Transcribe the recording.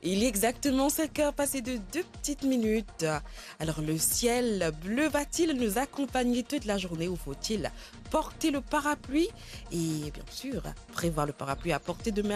Il est exactement 5 heures passées de 2 petites minutes. Alors le ciel bleu va-t-il nous accompagner toute la journée ou faut-il porter le parapluie? Et bien sûr, prévoir le parapluie à portée de main